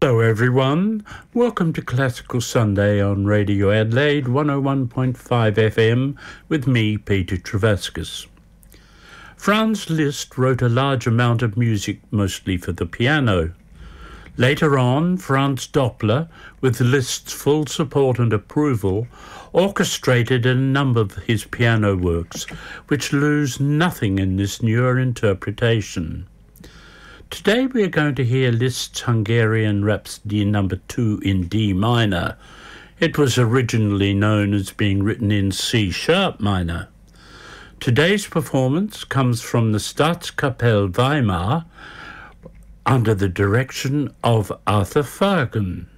Hello everyone, welcome to Classical Sunday on Radio Adelaide 101.5 FM with me, Peter Travascus. Franz Liszt wrote a large amount of music, mostly for the piano. Later on, Franz Doppler, with Liszt's full support and approval, orchestrated a number of his piano works, which lose nothing in this newer interpretation. Today we are going to hear Liszt's Hungarian Rhapsody No. 2 in D minor. It was originally known as being written in C-sharp minor. Today's performance comes from the Staatskapelle Weimar under the direction of Arthur Fagen.